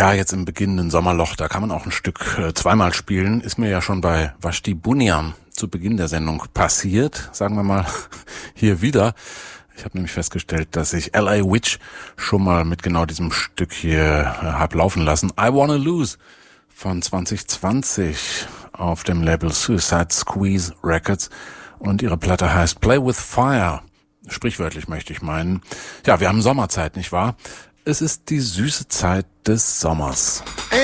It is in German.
Ja, jetzt im beginnenden Sommerloch, da kann man auch ein Stück zweimal spielen. Ist mir ja schon bei Vashti Bunyan zu Beginn der Sendung passiert, sagen wir mal hier wieder. Ich habe nämlich festgestellt, dass ich L.A. Witch schon mal mit genau diesem Stück hier hab laufen lassen. I Wanna Lose von 2020 auf dem Label Suicide Squeeze Records. Und ihre Platte heißt Play with Fire. Sprichwörtlich möchte ich meinen. Ja, wir haben Sommerzeit, nicht wahr? Es ist die süße Zeit des Sommers.